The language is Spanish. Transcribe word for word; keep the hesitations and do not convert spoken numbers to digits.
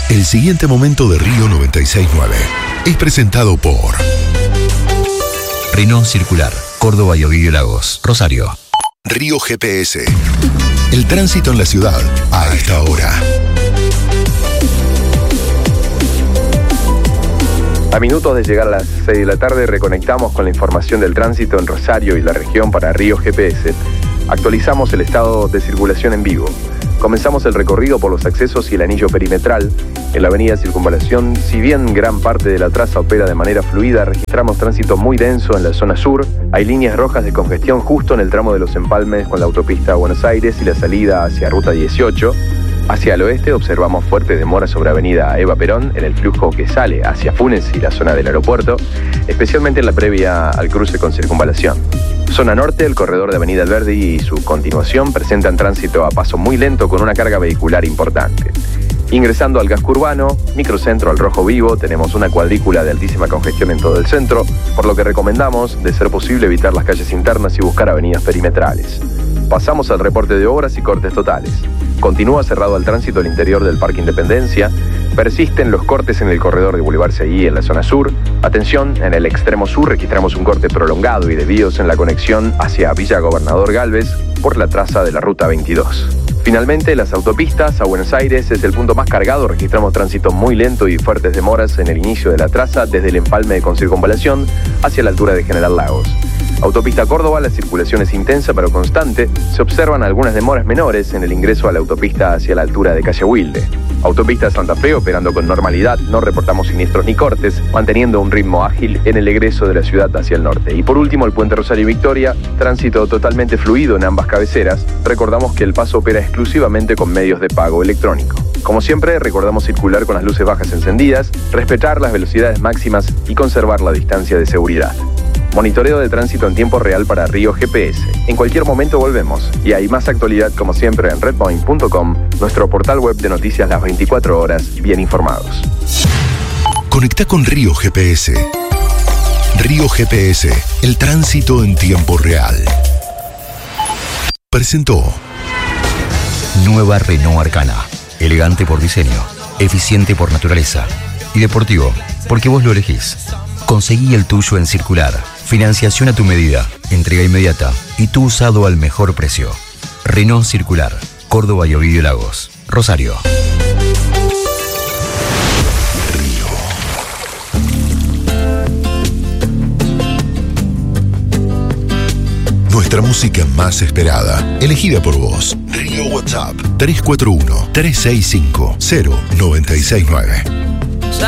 El siguiente momento de Río noventa y seis punto nueve es presentado por Renault Circular, Córdoba y Ovidio Lagos, Rosario. Río G P S. El tránsito en la ciudad a esta hora. A minutos de llegar a las seis de la tarde, reconectamos con la información del tránsito en Rosario y la región para Río G P S. Actualizamos el estado de circulación en vivo. Comenzamos el recorrido por los accesos y el anillo perimetral. En la avenida Circunvalación, si bien gran parte de la traza opera de manera fluida, registramos tránsito muy denso en la zona sur. Hay líneas rojas de congestión justo en el tramo de los empalmes con la autopista a Buenos Aires y la salida hacia Ruta dieciocho. Hacia el oeste observamos fuerte demora sobre avenida Eva Perón en el flujo que sale hacia Funes y la zona del aeropuerto, especialmente en la previa al cruce con Circunvalación. Zona norte, el corredor de avenida Alberdi y su continuación presentan tránsito a paso muy lento con una carga vehicular importante. Ingresando al casco urbano, microcentro al Rojo Vivo, tenemos una cuadrícula de altísima congestión en todo el centro, por lo que recomendamos, de ser posible, evitar las calles internas y buscar avenidas perimetrales. Pasamos al reporte de obras y cortes totales. Continúa cerrado al tránsito el interior del Parque Independencia. Persisten los cortes en el corredor de Boulevard Seguí en la zona sur. Atención, en el extremo sur registramos un corte prolongado y desvíos en la conexión hacia Villa Gobernador Galvez por la traza de la Ruta veintidós. Finalmente, las autopistas a Buenos Aires es el punto más cargado. Registramos tránsito muy lento y fuertes demoras en el inicio de la traza desde el empalme con Circunvalación hacia la altura de General Lagos. Autopista Córdoba, la circulación es intensa pero constante. Se observan algunas demoras menores en el ingreso a la autopista hacia la altura de Calle Wilde. Autopista Santa Fe operando con normalidad, no reportamos siniestros ni cortes, manteniendo un ritmo ágil en el egreso de la ciudad hacia el norte. Y por último, el puente Rosario Victoria, tránsito totalmente fluido en ambas cabeceras. Recordamos que el paso opera exclusivamente con medios de pago electrónico. Como siempre, recordamos circular con las luces bajas encendidas, respetar las velocidades máximas y conservar la distancia de seguridad. Monitoreo de tránsito en tiempo real para Río G P S. En cualquier momento volvemos y hay más actualidad como siempre en redpoint punto com, nuestro portal web de noticias las veinticuatro horas, bien informados. Conecta con Río G P S. Río G P S, el tránsito en tiempo real. Presentó Nueva Renault Arcana. Elegante por diseño, eficiente por naturaleza y deportivo porque vos lo elegís. Conseguí el tuyo en Circular. Financiación a tu medida, entrega inmediata y tu usado al mejor precio. Renault Circular, Córdoba y Ovidio Lagos, Rosario. Río. Nuestra música más esperada, elegida por vos. Río WhatsApp tres cuatro uno, tres seis cinco, cero nueve seis nueve.